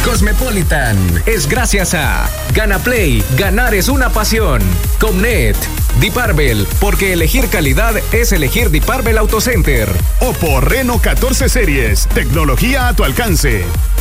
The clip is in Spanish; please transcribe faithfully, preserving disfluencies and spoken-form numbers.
Cosmopolitan es gracias a GanaPlay, ganar es una pasión. Comnet, Deep Arbel, porque elegir calidad es elegir Deep Arbel Auto Center. Oppo Reno catorce series, tecnología a tu alcance.